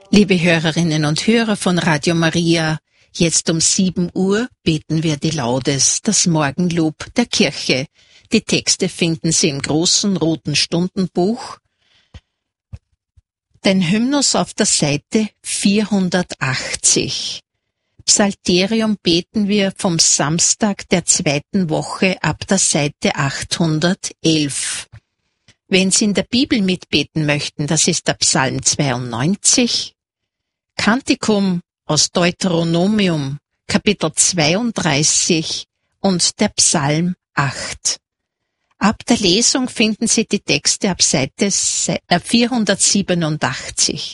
Liebe Hörerinnen und Hörer von Radio Maria, jetzt um 7 Uhr beten wir die Laudes, das Morgenlob der Kirche. Die Texte finden Sie im großen roten Stundenbuch, den Hymnus auf der Seite 480. Psalterium beten wir vom Samstag der 2. Woche ab der Seite 811. Wenn Sie in der Bibel mitbeten möchten, das ist der Psalm 92, Kantikum aus Deuteronomium, Kapitel 32 und der Psalm 8. Ab der Lesung finden Sie die Texte ab Seite 487.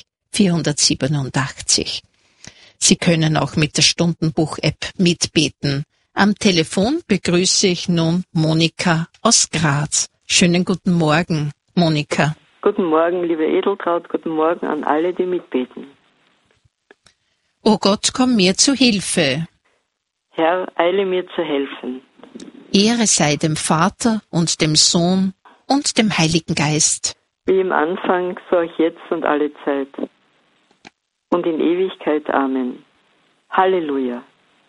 Sie können auch mit der Stundenbuch-App mitbeten. Am Telefon begrüße ich nun Monika aus Graz. Schönen guten Morgen, Monika. Guten Morgen, liebe Edeltraut. Guten Morgen an alle, die mitbeten. O Gott, komm mir zu Hilfe. Herr, eile mir zu helfen. Ehre sei dem Vater und dem Sohn und dem Heiligen Geist. Wie im Anfang, so auch jetzt und alle Zeit. Und in Ewigkeit. Amen. Halleluja.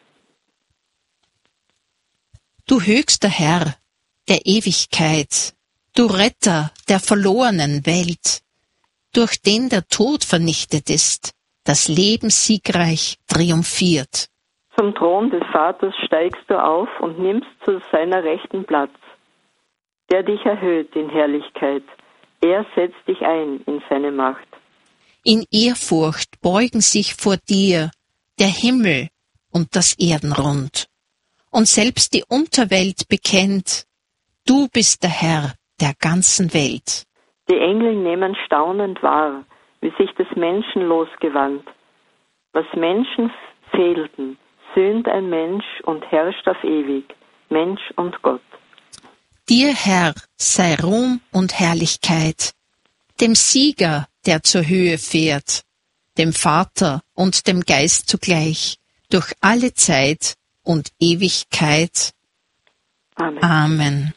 Du höchster Herr der Ewigkeit, du Retter der verlorenen Welt, durch den der Tod vernichtet ist, das Leben siegreich triumphiert. Zum Thron des Vaters steigst du auf und nimmst zu seiner Rechten Platz. Der dich erhöht in Herrlichkeit, er setzt dich ein in seine Macht. In Ehrfurcht beugen sich vor dir der Himmel und das Erdenrund. Und selbst die Unterwelt bekennt, du bist der Herr der ganzen Welt. Die Engel nehmen staunend wahr, wie sich des Menschen losgewandt. Was Menschen fehlten, sühnt ein Mensch und herrscht auf ewig, Mensch und Gott. Dir, Herr, sei Ruhm und Herrlichkeit, dem Sieger, der zur Höhe fährt, dem Vater und dem Geist zugleich, durch alle Zeit und Ewigkeit. Amen. Amen.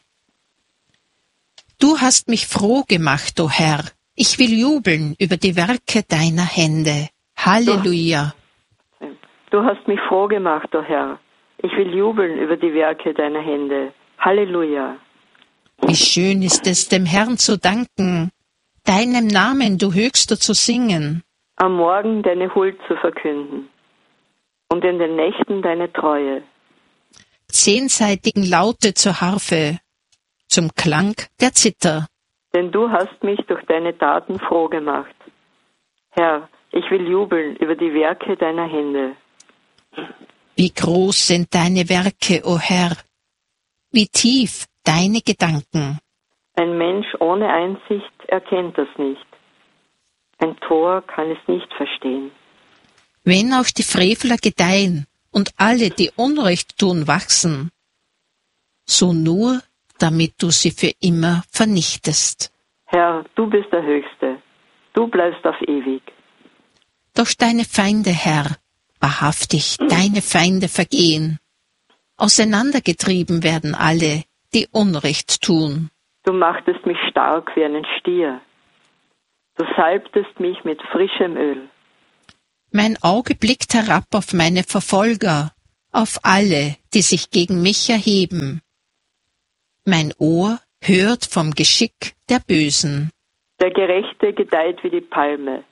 Du hast mich froh gemacht, o Herr. Ich will jubeln über die Werke deiner Hände. Halleluja. Du hast mich froh gemacht, o Herr. Ich will jubeln über die Werke deiner Hände. Halleluja. Wie schön ist es, dem Herrn zu danken, deinem Namen, du Höchster, zu singen. Am Morgen deine Huld zu verkünden und in den Nächten deine Treue. 10-seitigen Laute zur Harfe, zum Klang der Zither. Denn du hast mich durch deine Taten froh gemacht. Herr, ich will jubeln über die Werke deiner Hände. Wie groß sind deine Werke, o Herr, wie tief deine Gedanken. Ein Mensch ohne Einsicht erkennt das nicht. Ein Tor kann es nicht verstehen. Wenn auch die Frevler gedeihen und alle, die Unrecht tun, wachsen, so nur, damit du sie für immer vernichtest. Herr, du bist der Höchste. Du bleibst auf ewig. Doch deine Feinde, Herr, wahrhaftig, deine Feinde vergehen. Auseinandergetrieben werden alle, die Unrecht tun. Du machtest mich stark wie einen Stier. Du salbtest mich mit frischem Öl. Mein Auge blickt herab auf meine Verfolger, auf alle, die sich gegen mich erheben. Mein Ohr hört vom Geschick der Bösen. Der Gerechte gedeiht wie die Palme.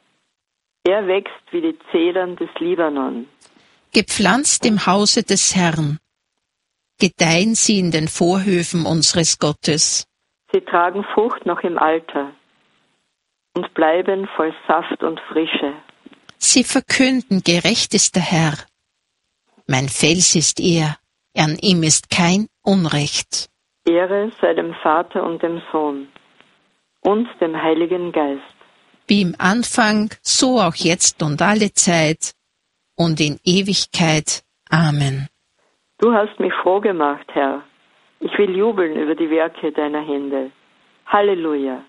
Er wächst wie die Zedern des Libanon. Gepflanzt im Hause des Herrn, gedeihen sie in den Vorhöfen unseres Gottes. Sie tragen Frucht noch im Alter und bleiben voll Saft und Frische. Sie verkünden, gerecht ist der Herr. Mein Fels ist er, an ihm ist kein Unrecht. Ehre sei dem Vater und dem Sohn und dem Heiligen Geist. Wie im Anfang, so auch jetzt und alle Zeit und in Ewigkeit. Amen. Du hast mich froh gemacht, Herr. Ich will jubeln über die Werke deiner Hände. Halleluja.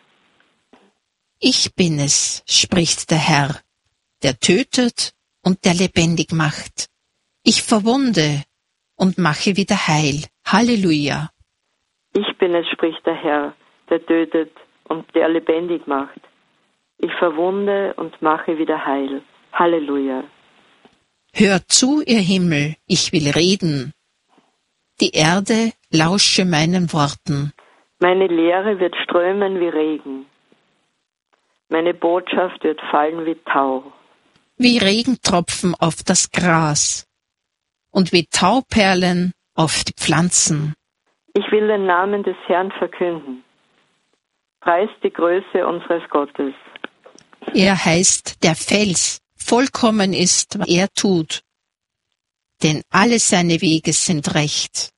Ich bin es, spricht der Herr, der tötet und der lebendig macht. Ich verwunde und mache wieder heil. Halleluja. Ich bin es, spricht der Herr, der tötet und der lebendig macht. Ich verwunde und mache wieder heil. Halleluja. Hört zu, ihr Himmel, ich will reden. Die Erde lausche meinen Worten. Meine Lehre wird strömen wie Regen. Meine Botschaft wird fallen wie Tau. Wie Regentropfen auf das Gras und wie Tauperlen auf die Pflanzen. Ich will den Namen des Herrn verkünden. Preist die Größe unseres Gottes. Er heißt der Fels, vollkommen ist, was er tut, denn alle seine Wege sind recht.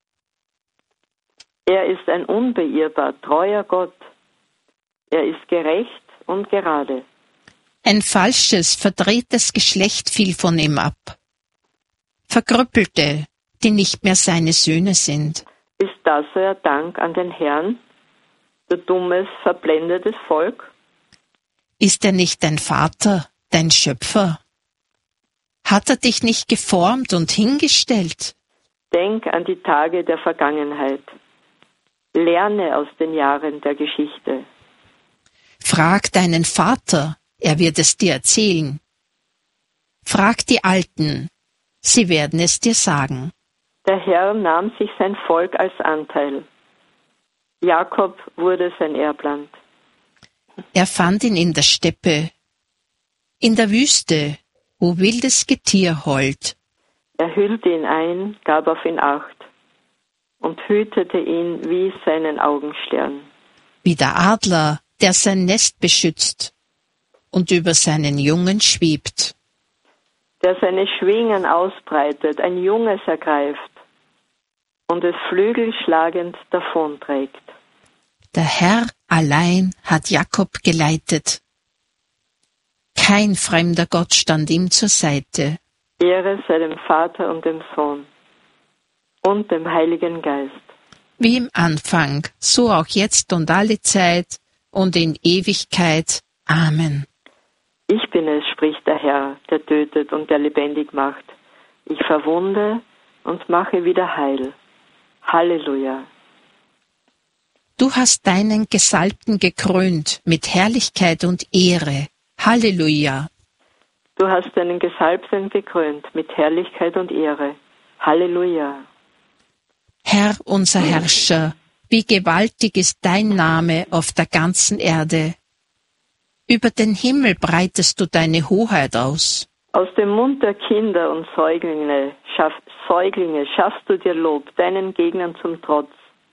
Er ist ein unbeirrbar, treuer Gott. Er ist gerecht und gerade. Ein falsches, verdrehtes Geschlecht fiel von ihm ab. Verkrüppelte, die nicht mehr seine Söhne sind. Ist das euer Dank an den Herrn, du dummes, verblendetes Volk? Ist er nicht dein Vater, dein Schöpfer? Hat er dich nicht geformt und hingestellt? Denk an die Tage der Vergangenheit. Lerne aus den Jahren der Geschichte. Frag deinen Vater, er wird es dir erzählen. Frag die Alten, sie werden es dir sagen. Der Herr nahm sich sein Volk als Anteil. Jakob wurde sein Erbland. Er fand ihn in der Steppe, in der Wüste, wo wildes Getier heult. Er hüllte ihn ein, gab auf ihn Acht und hütete ihn wie seinen Augenstern. Wie der Adler, der sein Nest beschützt und über seinen Jungen schwebt. Der seine Schwingen ausbreitet, ein Junges ergreift und es flügelschlagend davonträgt. Der Herr allein hat Jakob geleitet. Kein fremder Gott stand ihm zur Seite. Ehre sei dem Vater und dem Sohn und dem Heiligen Geist. Wie im Anfang, so auch jetzt und alle Zeit und in Ewigkeit. Amen. Ich bin es, spricht der Herr, der tötet und der lebendig macht. Ich verwunde und mache wieder heil. Halleluja. Du hast deinen Gesalbten gekrönt mit Herrlichkeit und Ehre. Halleluja. Du hast deinen Gesalbten gekrönt mit Herrlichkeit und Ehre. Halleluja. Herr, unser Herrscher, wie gewaltig ist dein Name auf der ganzen Erde. Über den Himmel breitest du deine Hoheit aus. Aus dem Mund der Kinder und Säuglinge schaffst du dir Lob, deinen Gegnern zum Trotz.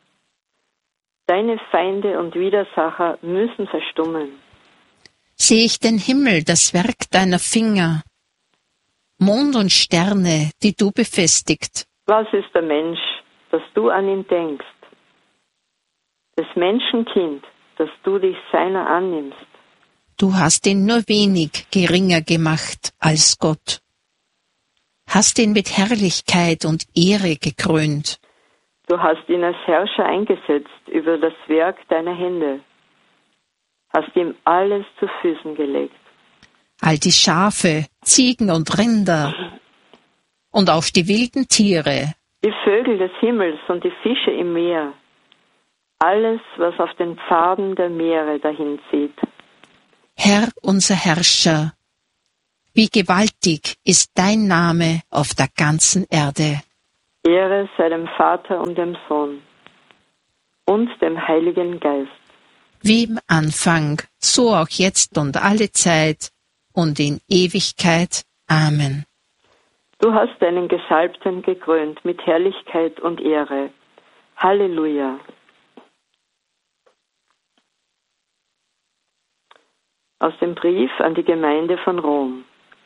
Deine Feinde und Widersacher müssen verstummen. Sehe ich den Himmel, das Werk deiner Finger, Mond und Sterne, die du befestigt. Was ist der Mensch, dass du an ihn denkst? Das Menschenkind, dass du dich seiner annimmst. Du hast ihn nur wenig geringer gemacht als Gott. Hast ihn mit Herrlichkeit und Ehre gekrönt. Du hast ihn als Herrscher eingesetzt über das Werk deiner Hände. Hast ihm alles zu Füßen gelegt. All die Schafe, Ziegen und Rinder und auch die wilden Tiere. Die Vögel des Himmels und die Fische im Meer. Alles, was auf den Pfaden der Meere dahin zieht. Herr, unser Herrscher, wie gewaltig ist dein Name auf der ganzen Erde. Ehre sei dem Vater und dem Sohn und dem Heiligen Geist. Wie im Anfang, so auch jetzt und alle Zeit und in Ewigkeit. Amen. Du hast deinen Gesalbten gekrönt mit Herrlichkeit und Ehre. Halleluja. Aus dem Brief an die Gemeinde von Rom.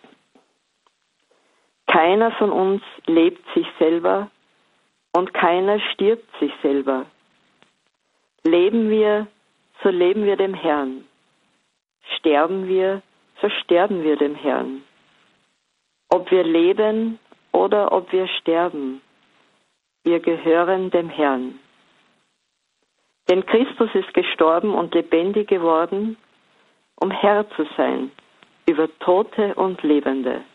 Keiner von uns lebt sich selber und keiner stirbt sich selber. Leben wir, so leben wir dem Herrn. Sterben wir, so sterben wir dem Herrn. Ob wir leben oder ob wir sterben, wir gehören dem Herrn. Denn Christus ist gestorben und lebendig geworden, um Herr zu sein über Tote und Lebende.